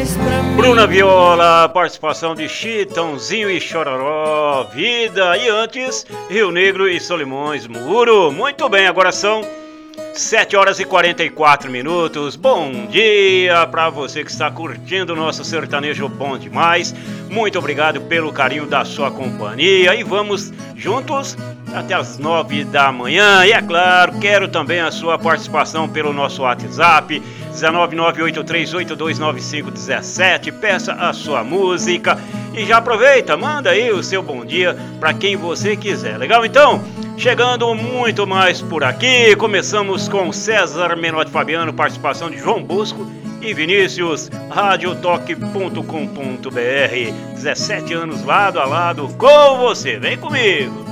Bruna Viola, participação de Chitãozinho e Chororó, Vida, e antes Rio Negro e Solimões, Muro. Muito bem, agora são 7 horas e 44 minutos. Bom dia para você que está curtindo o nosso sertanejo bom demais. Muito obrigado pelo carinho da sua companhia e vamos juntos até as 9 da manhã. E é claro, quero também a sua participação pelo nosso WhatsApp 19983829517. Peça a sua música e já aproveita, manda aí o seu bom dia para quem você quiser. Legal? Então, chegando muito mais por aqui, começamos com César Menotti Fabiano, participação de João Bosco e Vinícius, radiotoque.com.br. 17 anos lado a lado com você, vem comigo.